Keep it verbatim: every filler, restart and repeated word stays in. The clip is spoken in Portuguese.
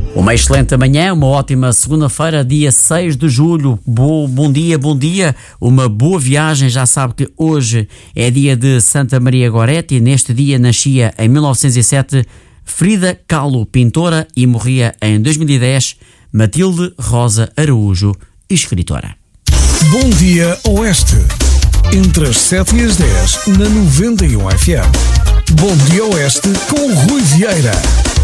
Uma excelente manhã, uma ótima segunda-feira, dia seis de julho. Bo, bom dia, bom dia, uma boa viagem. Já sabe que hoje é dia de Santa Maria Goretti e neste dia nascia em mil novecentos e sete Frida Kahlo, pintora, e morria em dois mil e dez Matilde Rosa Araújo, escritora. Bom dia Oeste, entre as sete e as dez na noventa e um F M. Bom dia Oeste com Rui Vieira.